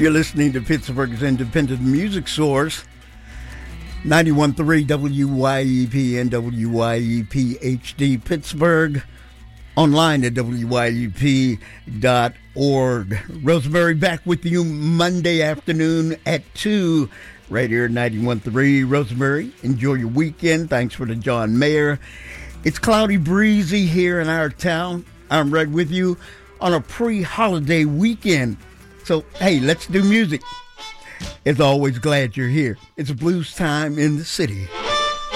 You're listening to Pittsburgh's independent music source, 91.3 WYEP and WYEP HD Pittsburgh, online at WYEP.org. Rosemary back with you Monday afternoon at 2, right here at 91.3. Rosemary, enjoy your weekend. Thanks for the John Mayer. It's cloudy, breezy here in our town. I'm right with you on a pre-holiday weekend. So, hey, let's do music. As always, glad you're here. It's blues time in the city.